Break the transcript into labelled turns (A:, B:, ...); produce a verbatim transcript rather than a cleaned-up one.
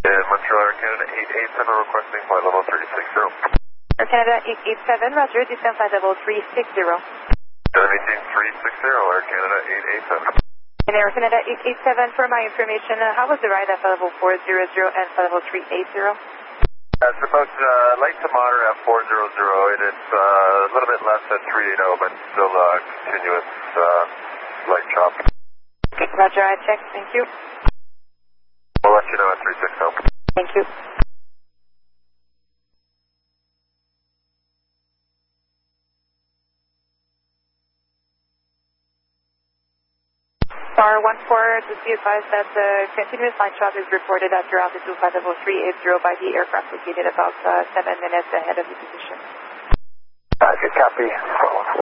A: And Montreal Air Canada eight eight seven requesting flight level three six zero.
B: Air Canada eight eight seven, roger, descend flight level three six zero.
A: Canada maintain three six zero, Air Canada eight eight seven.
B: And Air Canada eight eight seven, for my information, uh, how was the ride at flight level four zero zero and flight level three eight zero?
A: It's about uh, light to moderate at four zero zero, and it's uh, a little bit less at three eighty, but still uh, continuous uh, light chop.
B: Roger, I checked, thank you.
A: We'll let you know at three six zero.
B: Thank you. Star one four, just be advised that the continuous line chop is reported at your altitude flight level three eight zero by the aircraft located about uh, seven minutes ahead of the position.
A: Uh, good copy.